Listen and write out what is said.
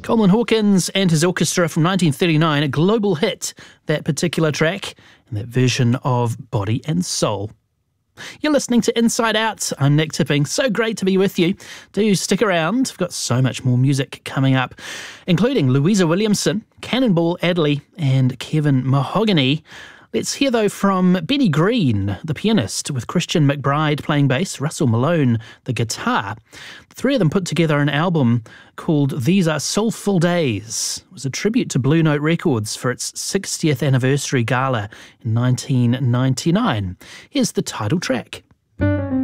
Coleman Hawkins and his orchestra from 1939, a global hit, that particular track, and that version of Body and Soul. You're listening to Inside Out. I'm Nick Tipping. So great to be with you. Do stick around. We've got so much more music coming up, including Louisa Williamson, Cannonball Adderley, and Kevin Mahogany. Let's hear, though, from Benny Green, the pianist, with Christian McBride playing bass, Russell Malone, the guitar. The three of them put together an album called These Are Soulful Days. It was a tribute to Blue Note Records for its 60th anniversary gala in 1999. Here's the title track.